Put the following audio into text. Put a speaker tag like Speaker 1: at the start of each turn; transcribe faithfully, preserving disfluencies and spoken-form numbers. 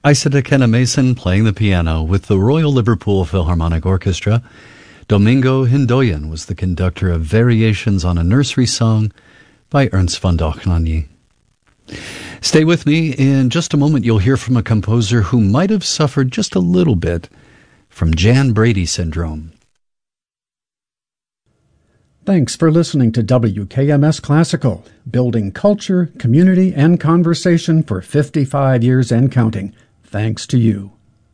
Speaker 1: Isata Kenna Mason playing the piano with the Royal Liverpool Philharmonic Orchestra. Domingo Hindoyan was the conductor of Variations on a Nursery Song by Ernst von Dohnanyi. Stay with me. In just a moment, you'll hear from a composer who might have suffered just a little bit from Jan Brady syndrome.
Speaker 2: Thanks for listening to W K M S Classical, building culture, community, and conversation for fifty-five years and counting. Thanks to you.